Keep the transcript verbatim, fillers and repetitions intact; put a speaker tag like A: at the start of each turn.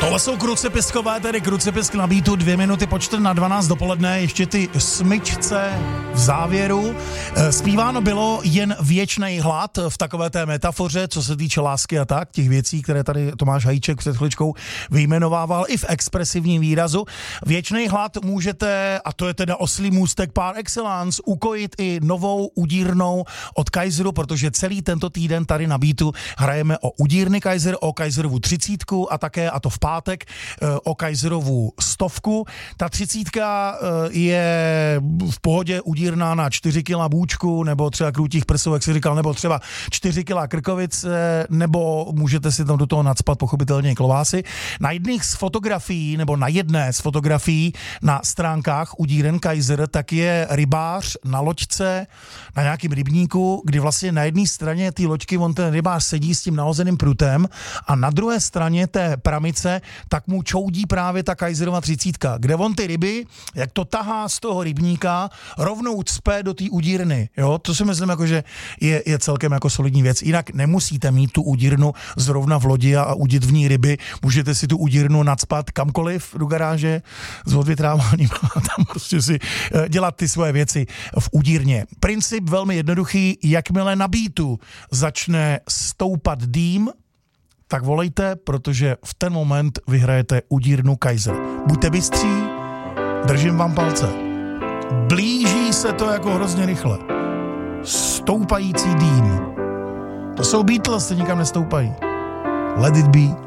A: Tohle jsou Krucipiskové, tedy Krucipisk na beatu, dvě minuty po čtvrt na dvanáct dopoledne, ještě ty smyčce v závěru. Zpíváno bylo jen věčnej hlad v takové té metafoře, co se týče lásky a tak, těch věcí, které tady Tomáš Hajíček před chviličkou vyjmenovával i v expresivním výrazu. Věčnej hlad můžete, a to je teda oslý můstek par excellence, ukojit i novou udírnou od Kaiseru, protože celý tento týden tady na beatu hrajeme o udírny Kaiser, o Kaiserovu třicítku a také, a to v pátek, o Kaiserovu stovku. Ta třicítka je v pohodě udírná na čtyři kila bůčku, nebo třeba krutích prsou, jak si říkal, nebo třeba čtyři kila krkovice, nebo můžete si tam do toho nacpat pochopitelně i klobásy. Na jedných z fotografií, nebo na jedné z fotografií na stránkách udíren Kaiser, tak je rybář na loďce, na nějakým rybníku, kdy vlastně na jedné straně té loďky on ten rybář sedí s tím nahozeným prutem a na druhé straně té pramice tak mu čoudí právě ta Kaiserova třicítka, kde on ty ryby, jak to tahá z toho rybníka, rovnou cpe do té udírny. Jo? To si myslím, jako, že je, je celkem jako solidní věc. Jinak nemusíte mít tu udírnu zrovna v lodi a, a udit v ní ryby. Můžete si tu udírnu nacpat kamkoliv do garáže s odvětráváním a tam prostě si dělat ty svoje věci v udírně. Princip velmi jednoduchý, jakmile na beatu začne stoupat dým, tak volejte, protože v ten moment vyhrajete udírnu Kaiser. Buďte bystří, držím vám palce. Blíží se to jako hrozně rychle. Stoupající dým. To jsou Beatles, se nikam nestoupají. Let it be.